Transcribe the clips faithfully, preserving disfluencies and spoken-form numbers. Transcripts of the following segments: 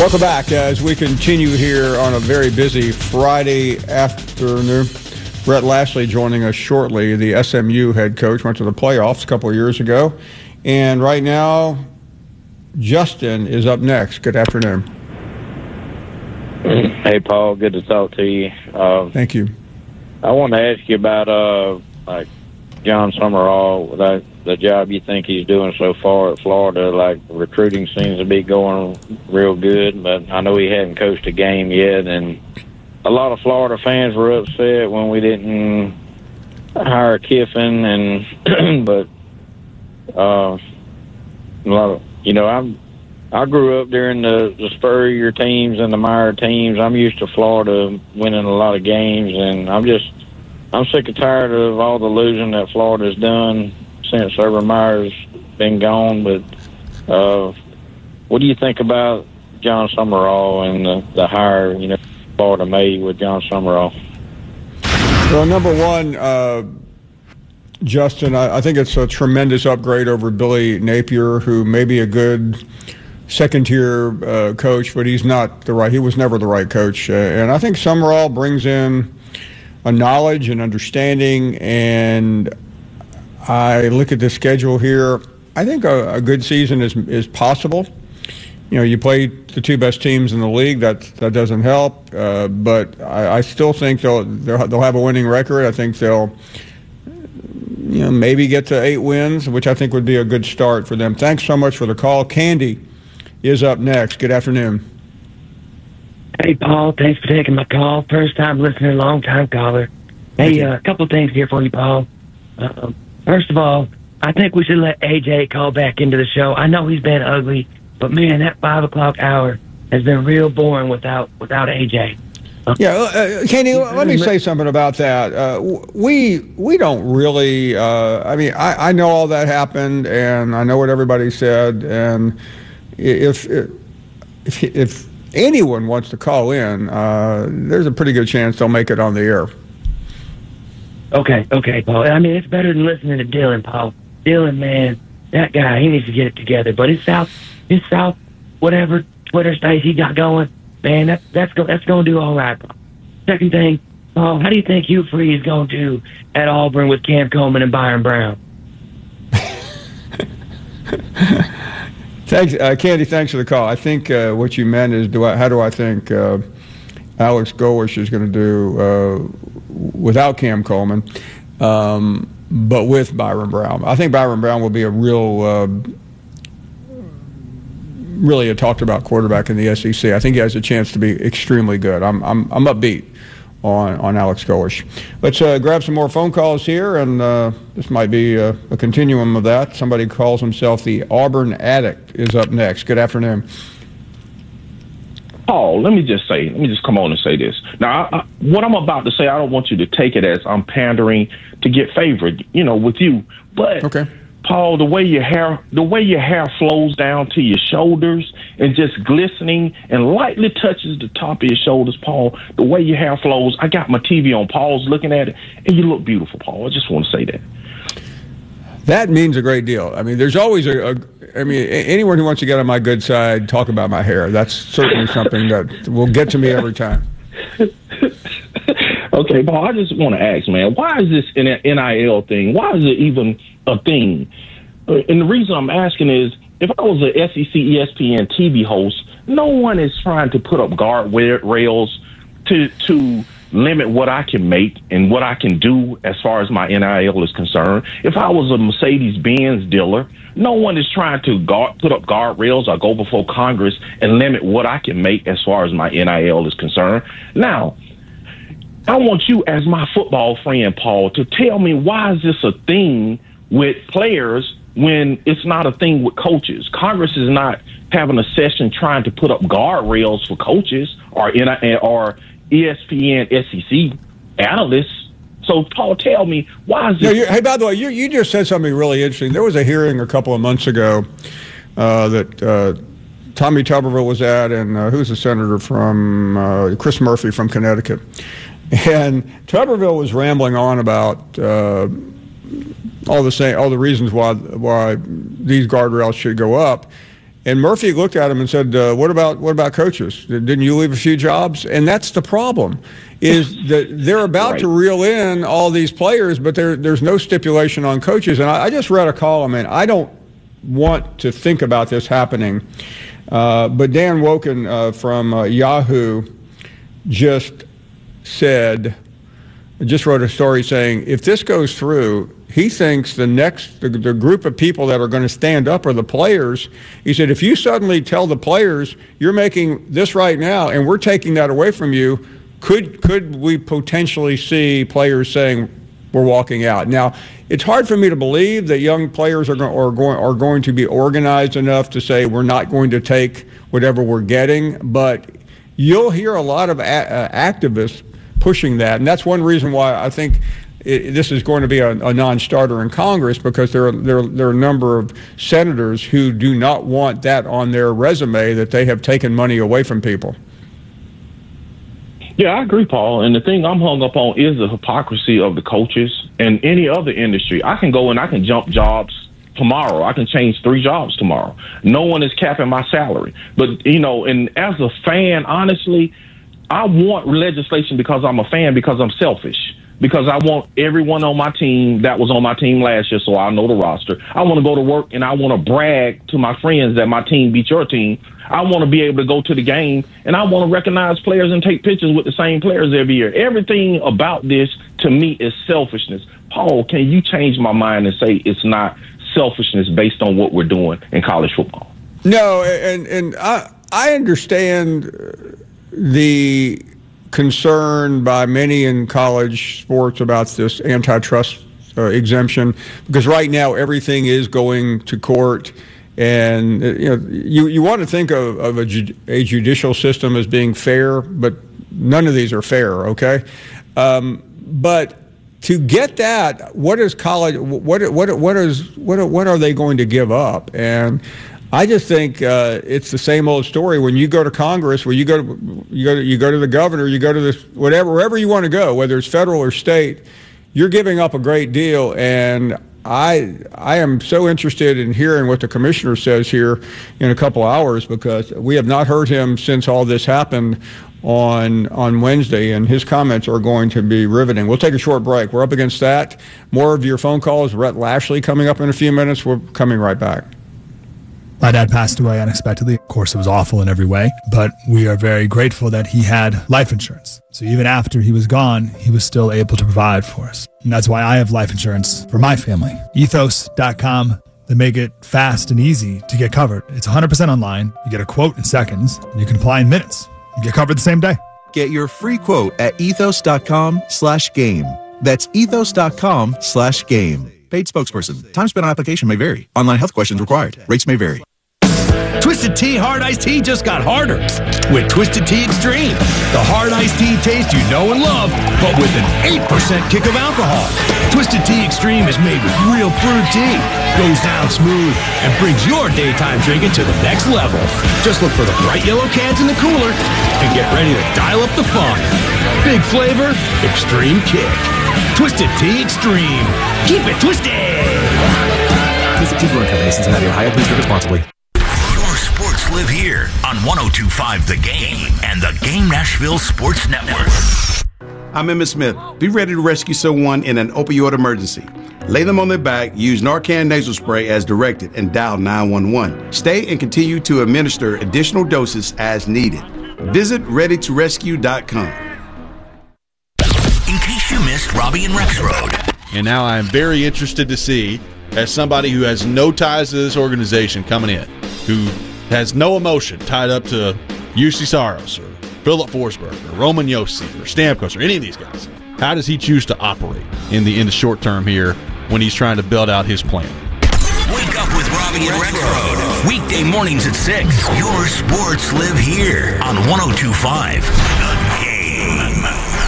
Welcome back as we continue here on a very busy Friday afternoon. Brett Lashley joining us shortly, the S M U head coach, went to the playoffs a couple of years ago. And right now, Justin is up next. Good afternoon. Hey, Paul. Good to talk to you. Uh, Thank you. I want to ask you about uh, like John Summerall, that, the job you think he's doing so far at Florida. Like, recruiting seems to be going real good, but I know he hadn't coached a game yet, and a lot of Florida fans were upset when we didn't hire Kiffin, and but uh, a lot of, you know, I'm I grew up during the, the Spurrier teams and the Meyer teams. I'm used to Florida winning a lot of games, and I'm just I'm sick and tired of all the losing that Florida's done since Urban Meyer's been gone. But uh, what do you think about John Summerall and the, the hire, you know, Florida made with John Summerall? Well, number one, uh, Justin, I, I think it's a tremendous upgrade over Billy Napier, who may be a good second-tier uh, coach, but he's not the right. He was never the right coach, uh, and I think Summerall brings in a knowledge and understanding. And I look at the schedule here. I think a, a good season is is possible. You know, you play the two best teams in the league. That that doesn't help, uh, but I, I still think they'll, they'll they'll have a winning record. I think they'll, you know, maybe get to eight wins, which I think would be a good start for them. Thanks so much for the call. Candy is up next. Good afternoon. Hey, Paul. Thanks for taking my call. First time listener, long time caller. Hey, a uh, couple of things here for you, Paul. Uh, first of all, I think we should let A J call back into the show. I know he's been ugly, but man, that five o'clock hour has been real boring without without A J. Uh, yeah, uh, Kenny, let me say something about that. Uh, we we don't really. Uh, I mean, I, I know all that happened, and I know what everybody said. And if if if anyone wants to call in, uh, there's a pretty good chance they'll make it on the air. Okay, okay, Paul. I mean, it's better than listening to Dylan, Paul. Dylan, man, that guy, he needs to get it together. But his South, his South, whatever Twitter space he got going, man, that's that's go, that's going to do all right, Paul. Second thing, Paul, how do you think Hugh Freeze is going to do at Auburn with Cam Coleman and Byron Brown? Thanks, uh, Candy. Thanks for the call. I think uh, what you meant is, do I, how do I think uh, Alex Golesh is going to do uh, without Cam Coleman, um, but with Byron Brown? I think Byron Brown will be a real, uh, really a talked about quarterback in the S E C. I think he has a chance to be extremely good. I'm I'm, I'm upbeat on, on Alex Golesh. Let's uh, grab some more phone calls here, and uh, this might be a, a continuum of that. Somebody calls himself the Auburn Addict is up next. Good afternoon. Paul, let me just say, let me just come on and say this. Now, I, I, what I'm about to say, I don't want you to take it as I'm pandering to get favored, you know, with you. But, okay. Paul, the way your hair, the way your hair flows down to your shoulders and just glistening and lightly touches the top of your shoulders, Paul, the way your hair flows, I got my T V on, Paul's looking at it, and you look beautiful, Paul. I just want to say that. That means a great deal. I mean, there's always a, a I mean, anyone who wants to get on my good side, talk about my hair. That's certainly something that will get to me every time. Okay, Paul, I just want to ask, man, why is this N I L thing, why is it even a thing? And the reason I'm asking is, if I was an S E C E S P N T V host, no one is trying to put up guardrails to to limit what I can make and what I can do as far as my N I L is concerned. If I was a Mercedes-Benz dealer, no one is trying to guard, put up guardrails or go before Congress and limit what I can make as far as my N I L is concerned. Now, I want you as my football friend, Paul, to tell me, why is this a thing with players when it's not a thing with coaches? Congress is not having a session trying to put up guardrails for coaches or N I L or E S P N, S E C analysts. So, Paul, tell me, why is this? No, hey, by the way, you, you just said something really interesting. There was a hearing a couple of months ago uh, that uh, Tommy Tuberville was at, and uh, who's the senator from, uh, Chris Murphy from Connecticut. And Tuberville was rambling on about uh, all the same, all the reasons why why these guardrails should go up. And Murphy looked at him and said, uh, what about what about coaches? Didn't you leave a few jobs? And that's the problem, is that they're about right. to reel in all these players, but there, there's no stipulation on coaches. And I, I just read a column, and I don't want to think about this happening, uh, but Dan Woken uh, from uh, Yahoo just said, just wrote a story saying, if this goes through, he thinks the next, the, the group of people that are going to stand up are the players. He said, if you suddenly tell the players, you're making this right now, and we're taking that away from you, could could we potentially see players saying, we're walking out? Now, it's hard for me to believe that young players are, go- are, going, are going to be organized enough to say, we're not going to take whatever we're getting, but you'll hear a lot of a- uh, activists pushing that, and that's one reason why I think it, this is going to be a, a non-starter in Congress, because there are, there, there are a number of senators who do not want that on their resume, that they have taken money away from people. Yeah, I agree, Paul. And the thing I'm hung up on is the hypocrisy of the coaches and any other industry. I can go and I can jump jobs tomorrow. I can change three jobs tomorrow. No one is capping my salary. But, you know, and as a fan, honestly, I want legislation because I'm a fan, because I'm selfish, because I want everyone on my team that was on my team last year, so I know the roster. I want to go to work and I want to brag to my friends that my team beat your team. I want to be able to go to the game, and I want to recognize players and take pictures with the same players every year. Everything about this, to me, is selfishness. Paul, can you change my mind and say it's not selfishness based on what we're doing in college football? No, and and I I understand the concern by many in college sports about this antitrust uh, exemption, because right now everything is going to court. And you know, you, you want to think of, of a, ju- a judicial system as being fair, but none of these are fair, okay? Um, but to get that, what is college? What what what is what what are they going to give up? And I just think uh, it's the same old story. When you go to Congress, where you go to you go to, you go to the governor, you go to this whatever wherever you want to go, whether it's federal or state, you're giving up a great deal. And I I am so interested in hearing what the commissioner says here in a couple hours, because we have not heard him since all this happened on on Wednesday, and his comments are going to be riveting. We'll take a short break. We're up against that. More of your phone calls. Rhett Lashley coming up in a few minutes. We're coming right back. My dad passed away unexpectedly. Of course, it was awful in every way, but we are very grateful that he had life insurance. So even after he was gone, he was still able to provide for us. And that's why I have life insurance for my family. ethos dot com. They make it fast and easy to get covered. It's one hundred percent online. You get a quote in seconds, and you can apply in minutes. You get covered the same day. Get your free quote at ethos dot com slash game. That's ethos dot com slash game. Paid spokesperson. Time spent on application may vary. Online health questions required. Rates may vary. Twisted Tea Hard Iced Tea just got harder with Twisted Tea Extreme. The hard iced tea taste you know and love, but with an eight percent kick of alcohol. Twisted Tea Extreme is made with real brewed tea, goes down smooth, and brings your daytime drinking to the next level. Just look for the bright yellow cans in the cooler and get ready to dial up the fun. Big flavor, extreme kick. Twisted Tea Extreme. Keep it twisted! Twisted Tea Brewing Company, Cincinnati, Ohio. Please drink responsibly. Live here on one oh two point five The Game and the Game Nashville Sports Network. I'm Emmitt Smith. Be ready to rescue someone in an opioid emergency. Lay them on their back, use Narcan nasal spray as directed, and dial nine one one. Stay and continue to administer additional doses as needed. Visit ready to rescue dot com. In case you missed Robbie and Rex Road. And now I'm very interested to see, as somebody who has no ties to this organization coming in, who has no emotion tied up to U C Saros or Philip Forsberg or Roman Josi or Stamkos or any of these guys. How does he choose to operate in the in the short term here when he's trying to build out his plan? Wake up with Robbie and Rex Road. Weekday mornings at six. Your sports live here on one oh two point five The Game.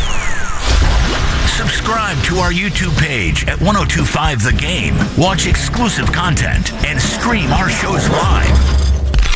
Subscribe to our YouTube page at one oh two point five The Game. Watch exclusive content and stream our shows live.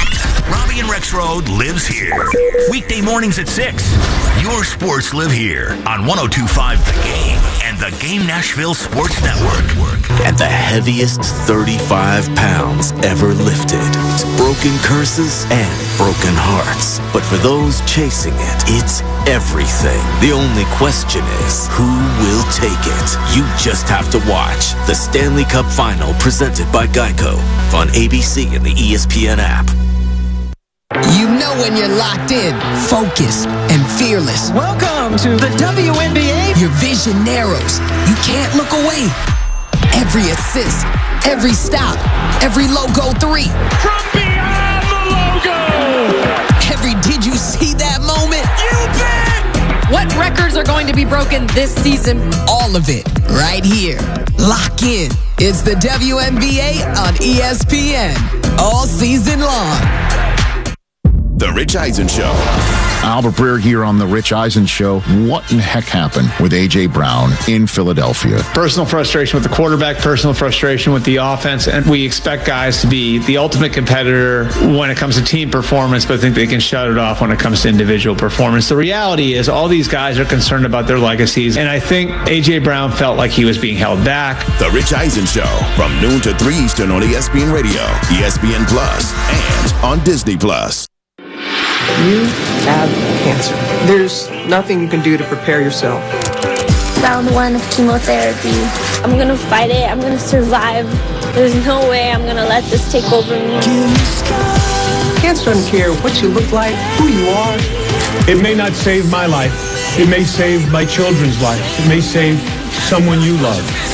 Robbie and Rexroad lives here. Weekday mornings at six. Your sports live here on one oh two point five The Game and the Game Nashville Sports Network. And the heaviest thirty-five pounds ever lifted. It's broken curses and broken hearts. But for those chasing it, it's everything. The only question is, who will take it? You just have to watch the Stanley Cup Final presented by Geico on A B C and the E S P N app. You know when you're locked in, focused, and fearless. Welcome to the W N B A. Your vision narrows. You can't look away. Every assist, every stop, every logo three. From beyond the logo. Every did you see that moment? You bet. What records are going to be broken this season? All of it, right here. Lock in. It's the W N B A on E S P N. All season long. The Rich Eisen Show. Albert Breer here on The Rich Eisen Show. What in the heck happened with A J. Brown in Philadelphia? Personal frustration with the quarterback, personal frustration with the offense, and we expect guys to be the ultimate competitor when it comes to team performance, but I think they can shut it off when it comes to individual performance. The reality is all these guys are concerned about their legacies, and I think A J. Brown felt like he was being held back. The Rich Eisen Show from noon to three Eastern on E S P N Radio, E S P N Plus, and on Disney Plus. You have cancer. There's nothing you can do to prepare yourself. Round one of chemotherapy. I'm gonna fight it. I'm gonna survive. There's no way I'm gonna let this take over me. Cancer doesn't care what you look like, who you are. It may not save my life. It may save my children's lives. It may save someone you love.